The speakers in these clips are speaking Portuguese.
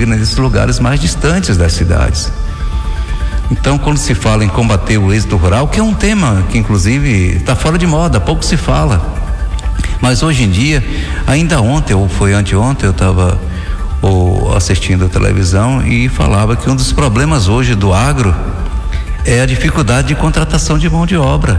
digna nesses lugares mais distantes das cidades. Então, quando se fala em combater o êxodo rural, que é um tema que inclusive está fora de moda, pouco se fala, mas hoje em dia, ainda ontem ou foi anteontem, eu estava assistindo a televisão e falava que um dos problemas hoje do agro é a dificuldade de contratação de mão de obra.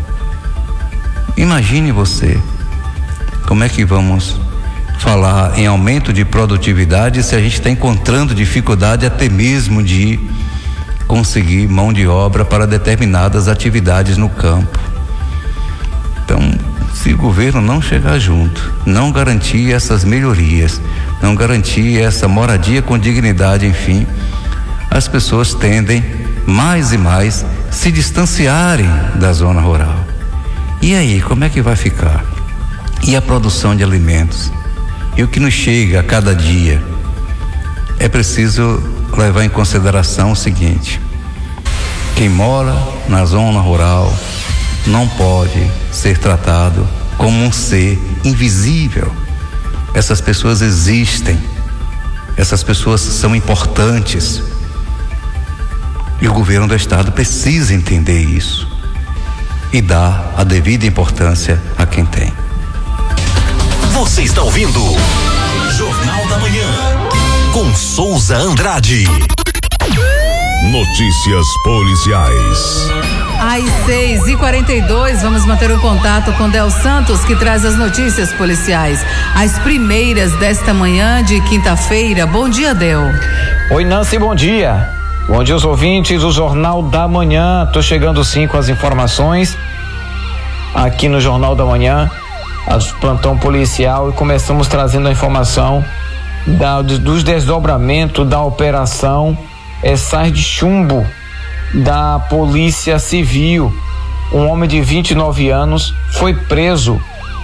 Imagine você, como é que vamos falar em aumento de produtividade se a gente está encontrando dificuldade até mesmo de conseguir mão de obra para determinadas atividades no campo. Então, se o governo não chegar junto, não garantir essas melhorias, não garantir essa moradia com dignidade, enfim, as pessoas tendem mais e mais se distanciarem da zona rural. E aí, como é que vai ficar? E a produção de alimentos? E o que nos chega a cada dia? É preciso levar em consideração o seguinte: quem mora na zona rural não pode ser tratado como um ser invisível. Essas pessoas existem, essas pessoas são importantes e o governo do estado precisa entender isso e dar a devida importância a quem tem. Você está ouvindo Jornal da Manhã com Souza Andrade. Notícias policiais. Às 6h42, vamos manter o contato com Del Santos, que traz as notícias policiais, as primeiras desta manhã de quinta-feira. Bom dia, Del. Oi, Nancy, bom dia. Bom dia, os ouvintes do Jornal da Manhã. Tô chegando sim com as informações aqui no Jornal da Manhã, plantão policial, e começamos trazendo a informação dos desdobramentos da operação Sais de Chumbo da Polícia Civil. Um homem de 29 anos foi preso.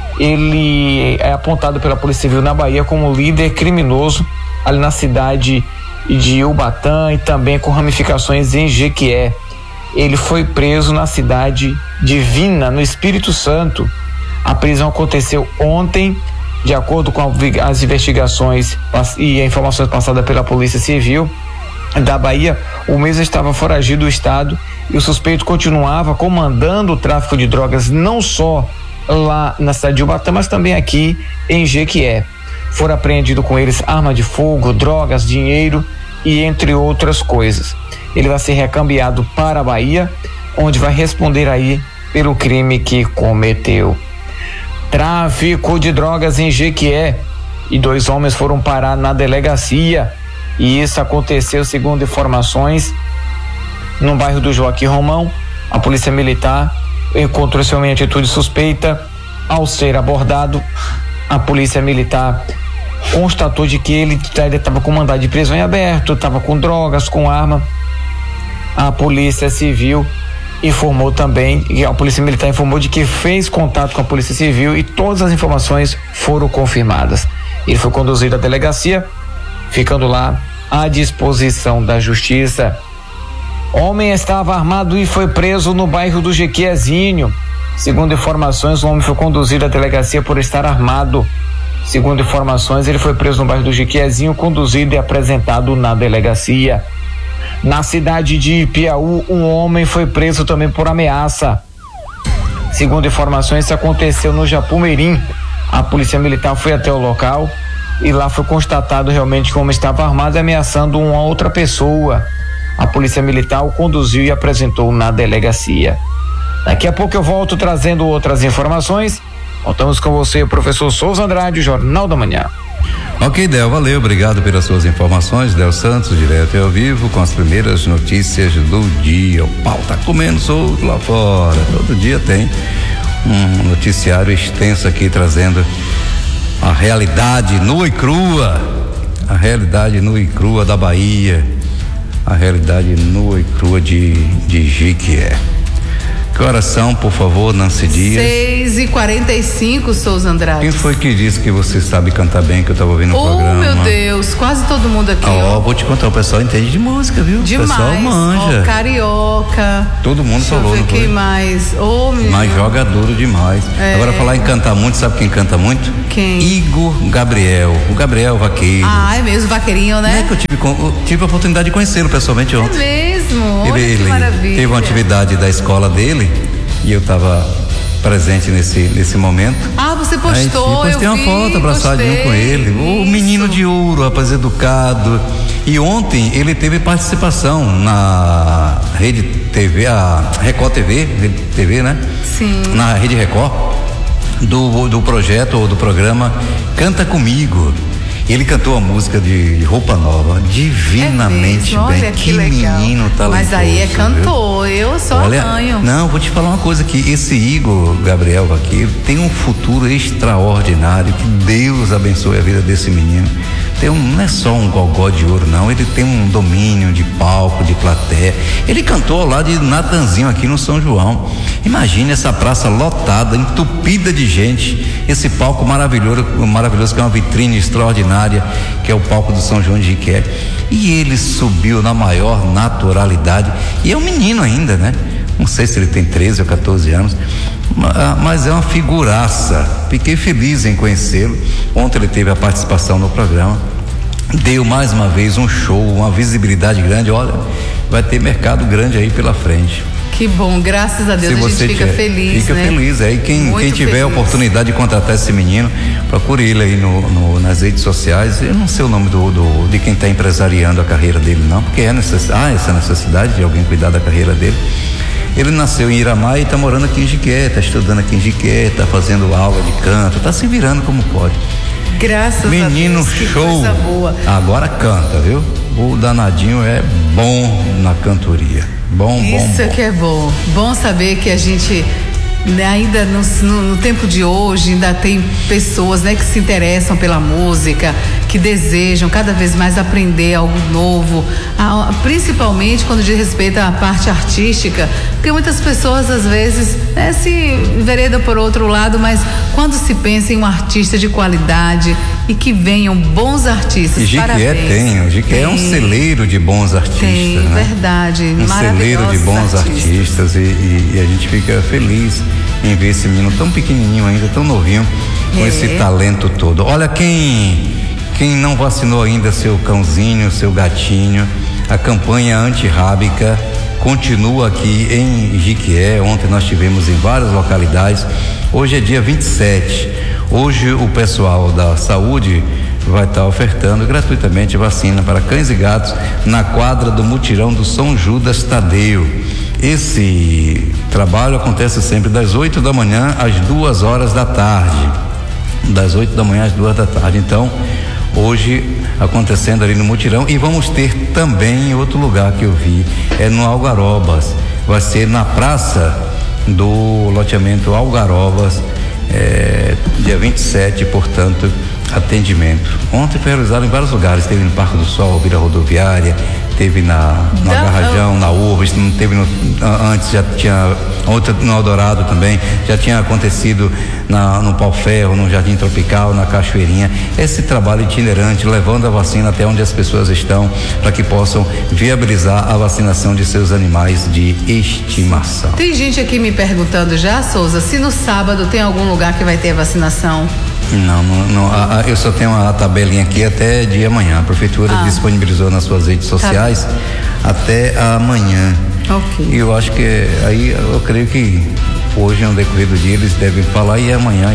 Ele é apontado pela Polícia Civil na Bahia como líder criminoso ali na cidade de Ubatã e também com ramificações em Jequié. Ele foi preso na cidade de Vina, no Espírito Santo. A prisão aconteceu ontem, de acordo com as investigações e informações passadas pela Polícia Civil da Bahia. O mesmo estava foragido do estado e o suspeito continuava comandando o tráfico de drogas, não só lá na cidade de Ubatã, mas também aqui em Jequié. Foram apreendidos com eles arma de fogo, drogas, dinheiro e entre outras coisas. Ele vai ser recambiado para a Bahia, onde vai responder aí pelo crime que cometeu. Tráfico de drogas em Jequié e 2 homens foram parar na delegacia, e isso aconteceu, segundo informações, no bairro do Joaquim Romão. A polícia militar encontrou esse homem em atitude suspeita. Ao ser abordado, a polícia militar constatou de que ele estava com mandado de prisão em aberto, estava com drogas, com arma. A Polícia Civil informou também, e a Polícia Militar informou de que fez contato com a Polícia Civil e todas as informações foram confirmadas. Ele foi conduzido à delegacia, ficando lá à disposição da Justiça. Homem estava armado e foi preso no bairro do Jequiézinho. Segundo informações, o homem foi conduzido à delegacia por estar armado. Segundo informações, ele foi preso no bairro do Jequiézinho, conduzido e apresentado na delegacia. Na cidade de Piauí, um homem foi preso também por ameaça. Segundo informações, isso aconteceu no Japumirim. A polícia militar foi até o local e lá foi constatado realmente que o homem estava armado e ameaçando uma outra pessoa. A polícia militar o conduziu e apresentou na delegacia. Daqui a pouco eu volto trazendo outras informações. Voltamos com você, professor Souza Andrade, Jornal da Manhã. Ok, Del, valeu, obrigado pelas suas informações. Del Santos, direto e ao vivo, com as primeiras notícias do dia. O pau tá comendo solto lá fora. Todo dia tem um noticiário extenso aqui, trazendo a realidade nua e crua. A realidade nua e crua da Bahia. A realidade nua e crua de Jequié. Que horas são, por favor, Nancy Dias? 6h45, Souza Andrade. Quem foi que disse que você sabe cantar bem, que eu estava ouvindo o programa? Oh, meu Deus, quase todo mundo aqui. Vou te contar, o pessoal entende de música, viu? Demais. O pessoal manja. Carioca. Todo mundo falou, não foi? Quem mais? Mas joga duro demais. Agora, falar em cantar muito, sabe quem canta muito? Quem? Igor Gabriel, o Gabriel Vaqueiro. É mesmo, vaqueirinho, né? É que eu tive a oportunidade de conhecê-lo pessoalmente ontem. É mesmo, olha ele que maravilha. Teve uma atividade da escola dele e eu estava presente nesse momento. Você postou, postei uma foto abraçadinho com ele. O menino de ouro, rapaz, educado. E ontem ele teve participação na Rede TV, a Record TV, né? Sim. Na Rede Record, do projeto ou do programa Canta Comigo. Ele cantou a música de Roupa Nova, divinamente bem. Olha que legal. Menino talentoso. Mas aí é cantor, eu só arranho. Não, vou te falar uma coisa, que esse Igor Gabriel Vaqueiro tem um futuro extraordinário, que Deus abençoe a vida desse menino. Não é só um gogó de ouro, não, ele tem um domínio de palco, de plateia. Ele cantou lá de Natanzinho aqui no São João. Imagine essa praça lotada, entupida de gente, esse palco maravilhoso que é uma vitrine extraordinária, que é o palco do São João de Jiquié. E ele subiu na maior naturalidade, e é um menino ainda, né? Não sei se ele tem 13 ou 14 anos, mas é uma figuraça. Fiquei feliz em conhecê-lo. Ontem ele teve a participação no programa, deu mais uma vez um show, uma visibilidade grande. Olha, vai ter mercado grande aí pela frente. Que bom, graças a Deus a gente fica feliz, fica né? feliz. Aí quem tiver feliz. A oportunidade de contratar esse menino, procure ele aí nas redes sociais. Eu não sei o nome de quem está empresariando a carreira dele, não, porque essa necessidade de alguém cuidar da carreira dele. Ele nasceu em Iramá e está morando aqui em Jiquié, está estudando aqui em Jiquié, está fazendo aula de canto, está se virando como pode. Graças a Deus. Menino show. Coisa boa. Agora canta, viu? O danadinho é bom na cantoria. Bom. Isso que é bom. Bom saber que a gente, né, ainda no tempo de hoje, ainda tem pessoas, né, que se interessam pela música, que desejam cada vez mais aprender algo novo, principalmente quando diz respeito à parte artística, porque muitas pessoas às vezes, né, se enveredam por outro lado, mas quando se pensa em um artista de qualidade e que venham bons artistas, e Jiquié é um celeiro de bons artistas, né? Verdade, um celeiro de bons artistas e a gente fica feliz em ver esse menino tão pequenininho ainda, tão novinho, com esse talento todo. Olha, quem não vacinou ainda seu cãozinho, seu gatinho, a campanha antirrábica continua aqui em Jiquié. Ontem nós tivemos em várias localidades. Hoje é dia 27. Hoje o pessoal da saúde vai estar ofertando gratuitamente vacina para cães e gatos na quadra do mutirão do São Judas Tadeu. Esse trabalho acontece sempre das 8 da manhã às 2 horas da tarde. Das 8 da manhã às 2 da tarde. Então, hoje acontecendo ali no mutirão, e vamos ter também em outro lugar que eu vi, no Algarobas. Vai ser na praça do loteamento Algarobas, dia 27, portanto, atendimento. Ontem foi realizado em vários lugares, teve no Parque do Sol, Vila Rodoviária, teve na Garrajão, na Urbas, não teve antes, já tinha outra no Eldorado também, já tinha acontecido no Pau Ferro, no Jardim Tropical, na Cachoeirinha. Esse trabalho itinerante, levando a vacina até onde as pessoas estão, para que possam viabilizar a vacinação de seus animais de estimação. Tem gente aqui me perguntando já, Souza, se no sábado tem algum lugar que vai ter vacinação. Não, eu só tenho a tabelinha aqui até dia amanhã. A prefeitura disponibilizou nas suas redes sociais até amanhã. Ok. E eu acho que aí eu creio que hoje, no decorrer do dia, eles devem falar, e amanhã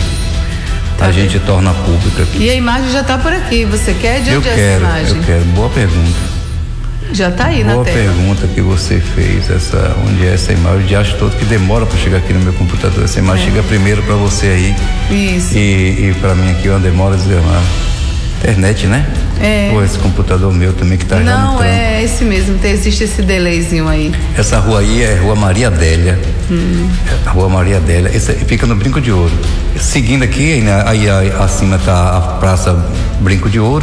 a gente torna pública aqui. E a imagem já está por aqui. Você quer? De onde é essa imagem? Eu quero. Boa pergunta. Já está aí na tela. Boa pergunta que você fez. Onde é essa imagem? Eu já acho todo que demora para chegar aqui no meu computador. Essa imagem chega primeiro para você aí. Isso. E para mim aqui uma demora de internet, né? Ou esse computador meu também que está já no trampo. Não, é esse mesmo. Existe esse delayzinho aí. Essa rua aí é Rua Maria Adélia. A Rua Maria Adélia. Essa fica no Brinco de Ouro. Seguindo aqui, aí acima está a Praça Brinco de Ouro.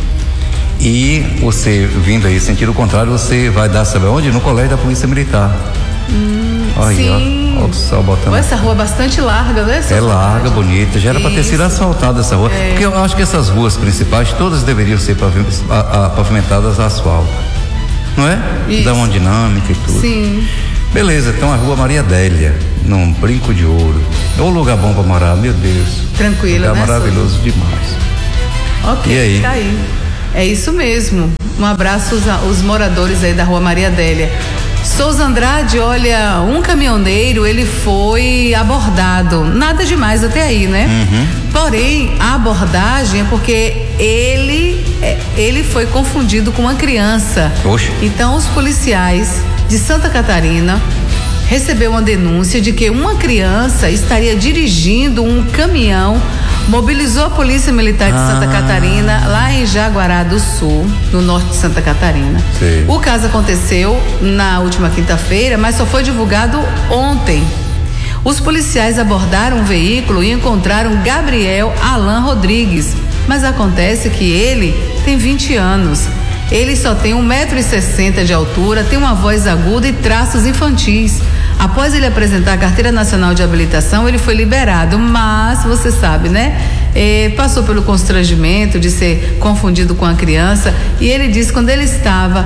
E você vindo aí, sentido contrário, você vai dar, sabe onde? No colégio da Polícia Militar. Olha, Sim. ó, o sol botando. Essa rua é bastante larga, né? É larga, bonita. Já era para ter sido Isso. asfaltada essa rua. Porque eu acho que essas ruas principais, todas deveriam ser pavimentadas a asfalto. Não é? Isso. Dá uma dinâmica e tudo. Sim. Beleza, então a rua Maria Adélia, num Brinco de Ouro. É um lugar bom para morar, meu Deus. Tranquilo, lugar né, maravilhoso demais. Ok, E aí? tá aí. É isso mesmo. Um abraço aos moradores aí da rua Maria Adélia. Souza Andrade, olha, um caminhoneiro, ele foi abordado. Nada demais até aí, né? Porém, a abordagem é porque ele foi confundido com uma criança. Oxe. Então, os policiais de Santa Catarina recebeu uma denúncia de que uma criança estaria dirigindo um caminhão, mobilizou a Polícia Militar de Santa Catarina, lá em Jaguará do Sul, no norte de Santa Catarina. Sim. O caso aconteceu na última quinta-feira, mas só foi divulgado ontem. Os policiais abordaram um veículo e encontraram Gabriel Alan Rodrigues, mas acontece que ele tem 20 anos. Ele só tem 1,60 m de altura, tem uma voz aguda e traços infantis. Após ele apresentar a Carteira Nacional de Habilitação, ele foi liberado, mas você sabe, né? Passou pelo constrangimento de ser confundido com a criança, e ele disse que quando ele estava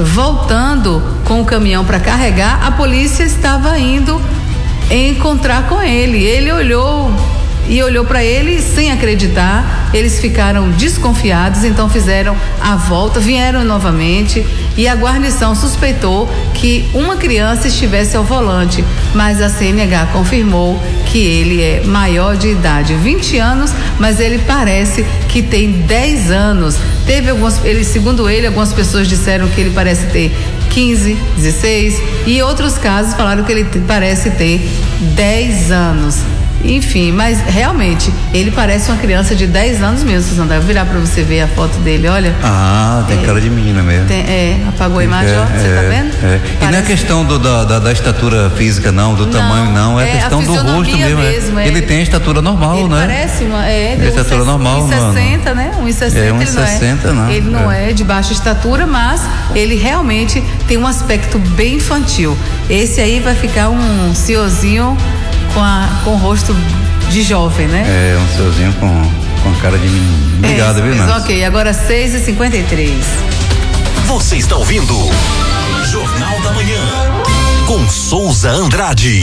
voltando com o caminhão para carregar, a polícia estava indo encontrar com ele. Ele olhou para ele sem acreditar. Eles ficaram desconfiados, então fizeram a volta, vieram novamente, e a guarnição suspeitou que uma criança estivesse ao volante, mas a CNH confirmou que ele é maior de idade, 20 anos, mas ele parece que tem 10 anos. Segundo ele, algumas pessoas disseram que ele parece ter 15, 16, e outros casos falaram que ele parece ter 10 anos. Enfim, mas realmente ele parece uma criança de 10 anos mesmo, Suzana. Eu vou virar pra você ver a foto dele, olha. Tem cara de menina mesmo. Apagou a imagem, ó, você tá vendo? E não é questão da estatura física, não, do tamanho, não. É questão do rosto mesmo. Ele tem a estatura normal, ele né? Parece uma. Ele estatura normal, 1,60, né? 1,60. 1,60 não. Ele não é de baixa estatura, mas ele realmente tem um aspecto bem infantil. Esse aí vai ficar um senhorzinho com o rosto de jovem, né? Um senhorzinho com cara de menino. Obrigado, viu, Nancy? Ok, agora 6h53. Você está ouvindo Jornal da Manhã com Souza Andrade.